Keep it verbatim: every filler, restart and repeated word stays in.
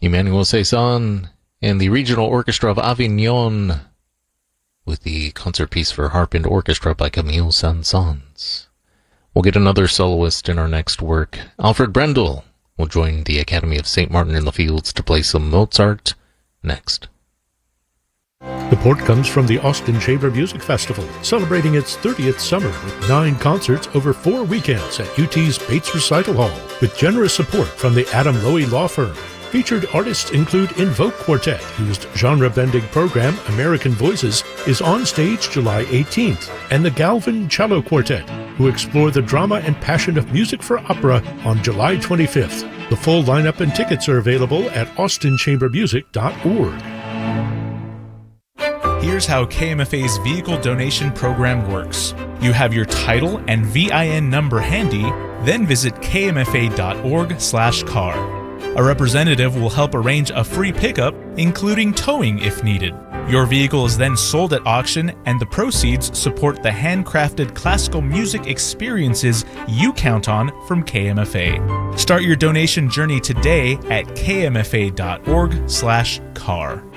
Emmanuel Cezanne and the Regional Orchestra of Avignon with the concert piece for harp and orchestra by Camille Saint-Saëns. We'll get another soloist in our next work. Alfred Brendel will join the Academy of Saint Martin in the Fields to play some Mozart next. The Port comes from the Austin Chamber Music Festival, celebrating its thirtieth summer with nine concerts over four weekends at U T's Bates Recital Hall, with generous support from the Adam Loewy Law Firm. Featured artists include Invoke Quartet, whose genre-bending program, American Voices, is on stage July eighteenth, and the Galvin Cello Quartet, who explore the drama and passion of music for opera on July twenty-fifth. The full lineup and tickets are available at austin chamber music dot org. Here's how K M F A's vehicle donation program works. You have your title and V I N number handy, then visit k m f a dot org slash car. A representative will help arrange a free pickup, including towing if needed. Your vehicle is then sold at auction, and the proceeds support the handcrafted classical music experiences you count on from K M F A. Start your donation journey today at k m f a dot org slash car.